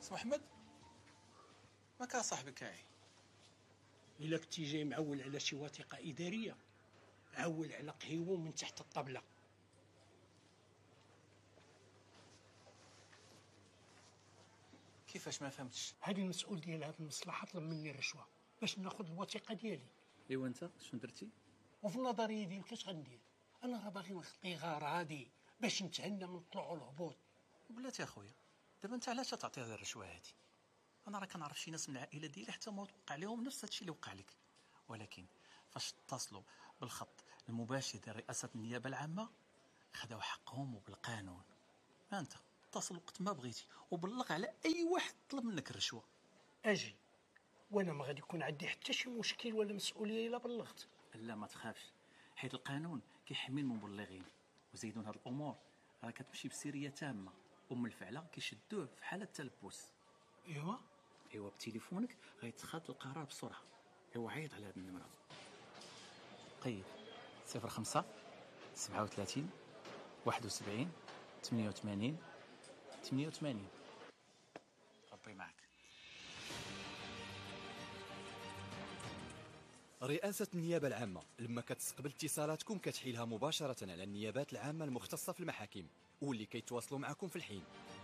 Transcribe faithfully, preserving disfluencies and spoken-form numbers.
محمد ما كان صاحبك كاعي. الا كنتي جاي معول على شي وثيقه اداريه، عول على قهيوه من تحت الطبله. كيفاش؟ ما فهمتش. هذه المسؤول ديال هذه المصلحه طلب مني الرشوه باش ناخذ الوثيقه ديالي. ايوا انت شنو درتي؟ وفي النظريه ديالك اش غندير؟ انا راه باغي نخطي غراضي باش نتهنى من الطلوع والهبوط. وبلاتي اخويا، دابا انت علاش تعطي هذه الرشوه هذه؟ انا راه كنعرف شي ناس من العائله ديالي حتى ما وقع لهم نفس هادشي اللي وقع لك، ولكن فاش اتصلوا بالخط المباشر ديال رئاسه النيابه العامه خداو حقهم وبالقانون. ها انت اتصل وقت ما بغيتي وبلغ على اي واحد طلب منك الرشوه. اجي وانا ما غادي يكون عندي حتى شي مشكل ولا مسؤوليه الا بلغت. لا ما تخافش، حيت القانون كيحمي المبلغين، وزيدون هاد الامور راه كتمشي بسريه تامه، ام الفعله كيشدوه في حاله التلبس. ايوا ايوا بتليفونك غيتخاذ القرار بسرعه. ايوا عيط على هاد النمره. قيد صفر خمسة سبعة وثلاثين واحد وسبعين ثمانية وثمانين ثمانية وثمانين. ربي معك. رئاسة النيابة العامة لما كتستقبل اتصالاتكم كتحيلها مباشرة على النيابات العامة المختصة في المحاكم واللي كيتواصلوا معكم في الحين.